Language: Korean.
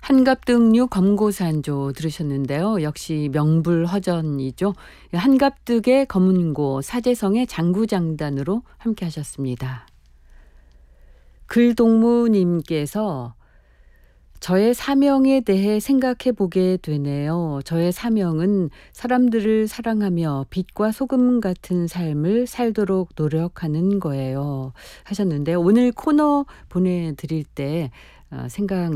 한갑득류 검고산조 들으셨는데요. 역시 명불허전이죠. 한갑득의 검은고 사제성의 장구장단으로 함께 하셨습니다. 글동무님께서 저의 사명에 대해 생각해 보게 되네요. 저의 사명은 사람들을 사랑하며 빛과 소금 같은 삶을 살도록 노력하는 거예요. 하셨는데 오늘 코너 보내드릴 때 생각